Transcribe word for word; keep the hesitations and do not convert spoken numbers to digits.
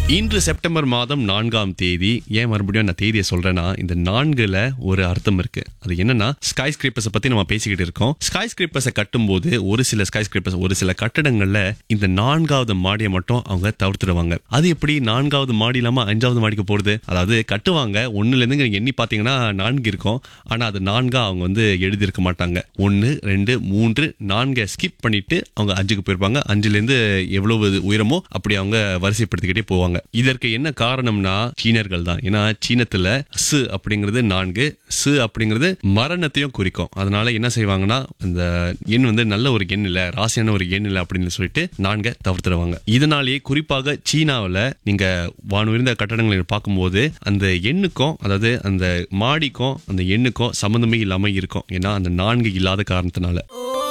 இன்று செப்டம்பர் மாதம் நான்காம் தேதி. ஏன் மறுபடியும் நான் தேதியை சொல்றேன்னா, இந்த நான்குல ஒரு அர்த்தம் இருக்கு. அது என்னன்னா, ஸ்கை ஸ்கிரேப்பர்ஸ் பத்தி நம்ம பேசிக்கிட்டு இருக்கோம். ஸ்கை ஸ்கிரேப்பர்ஸை கட்டும் போது ஒரு சில ஸ்கை ஸ்கிரேப்பர்ஸ் ஒரு சில கட்டடங்கள்ல இந்த நான்காவது மாடியை மட்டும் அவங்க தவிர்த்துடுவாங்க. அது எப்படி நான்காவது மாடி இல்லாம அஞ்சாவது மாடிக்கு போடுது? அதாவது கட்டுவாங்க, ஒண்ணுல இருந்து நீங்க எண்ணி பாத்தீங்கன்னா நான்கு இருக்கும். ஆனா அது நான்கா அவங்க வந்து எழுதியிருக்க மாட்டாங்க. ஒன்னு ரெண்டு மூன்று நான்கை ஸ்கிப் பண்ணிட்டு அவங்க அஞ்சுக்கு போயிருப்பாங்க. அஞ்சுல இருந்து எவ்வளவு உயரமோ அப்படி அவங்க வரிசைப்படுத்திக்கிட்டே போவாங்க. இதற்கு என்ன காரணம்னா சீனர்கள் தான். ஏன்னா சீனத்துல சு அப்படிங்கிறது நான்கு, சு அப்படிங்கிறது மரணத்தையும் குறிக்கும். அதனால என்ன செய்வாங்கன்னா, இந்த எண் வந்து நல்ல ஒரு எண் இல்ல, ராசியான ஒரு எண் இல்ல அப்படின்னு சொல்லிட்டு நான்கை தவிர்த்துடுவாங்க. இதனாலேயே குறிப்பாக சீனாவில் நீங்க வானுயர்ந்த கட்டடங்களை பார்க்கும்போது அந்த எண்ணுக்கும், அதாவது அந்த மாடிக்கும் அந்த எண்ணுக்கும் சம்பந்தமே இல்லாம இருக்கும். ஏன்னா அந்த நான்கு இல்லாத காரணத்தினால.